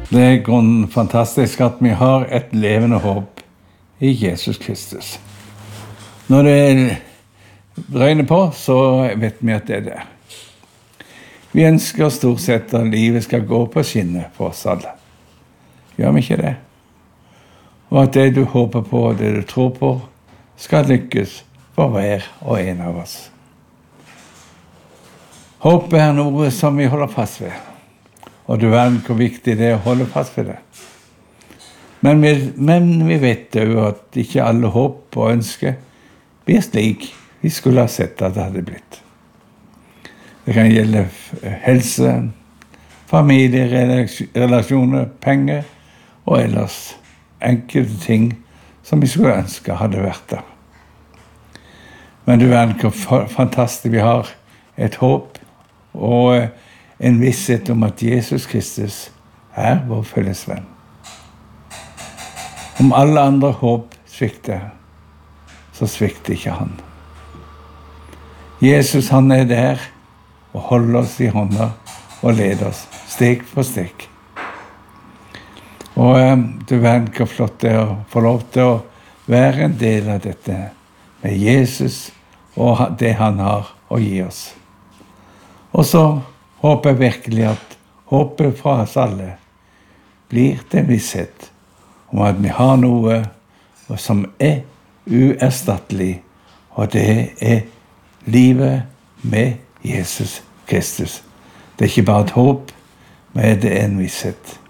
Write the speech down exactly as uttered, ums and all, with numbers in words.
Det er grunnen fantastisk at vi har et levende håp i Jesus Kristus. Når det drøyner på, så vet vi at det er det. Vi ønsker stort sett at livet skal gå på skinner for oss alle. Gjør vi ikke det? Og at det du håper på og det du tror på skal lykkes for hver og en av oss. Håpet er noe som vi holder fast ved. Og du vet hvor viktig det er å holde fast ved det. Men vi, men vi vet jo at ikke alle håp og ønsker blir slik vi skulle ha sett at det hadde blitt. Det kan gjelde helse, familierelasjoner, penger og ellers enkelte ting som vi skulle ønske hadde vært der. Men du vet hvor fantastisk vi har et håp og en visshet om at Jesus Kristus er vår fellesvenn. Om alle andre håp svikter, så svikter ikke han. Jesus, han er der og holder oss i hånda og leder oss steg for steg. Og eh, du vet hvor flott det er å få lov til å være en del av dette med Jesus og det han har å gi oss. Og så håper jeg virkelig at håpet fra oss alle blir til visshet om at vi har noe som er uerstattelig, og det er livet med Jesus Kristus. Det er ikke bare et håp, men det er en visshet.